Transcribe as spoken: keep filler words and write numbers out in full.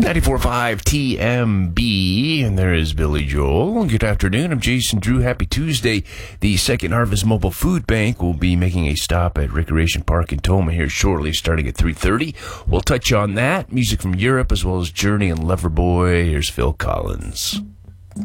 ninety-four point five T M B, and there is Billy Joel. Good afternoon. I'm Jason Drew. Happy Tuesday. The Second Harvest Mobile Food Bank will be making a stop at Recreation Park in Toma here shortly, starting at three thirty. We'll touch on that. Music from Europe, as well as Journey and Loverboy. Here's Phil Collins.